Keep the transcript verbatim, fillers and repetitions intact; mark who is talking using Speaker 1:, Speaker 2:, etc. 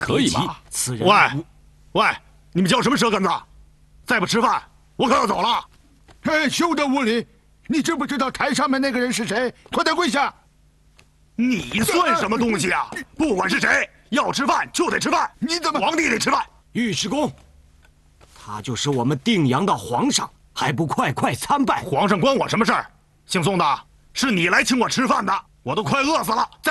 Speaker 1: 可以吗？
Speaker 2: 此人
Speaker 3: 喂，喂，你们叫什么舌根子？再不吃饭，我可要走了。
Speaker 4: 哎，休得无礼！你知不知道台上面那个人是谁？快点跪下！
Speaker 3: 你算什么东西啊？不管是谁，要吃饭就得吃饭。
Speaker 4: 你怎么？
Speaker 3: 皇帝得吃饭。
Speaker 2: 尉迟恭，他就是我们定阳的皇上，还不快快参拜？
Speaker 3: 皇上关我什么事儿？姓宋的，是你来请我吃饭的，我都快饿死了。